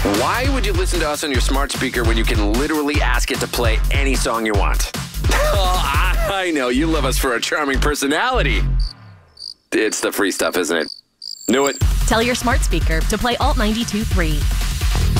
Why would you listen to us on your smart speaker when you can literally ask it to play any song you want? Oh, I know. You love us for our charming personality. It's the free stuff, isn't it? Knew it. Tell your smart speaker to play Alt 92.3.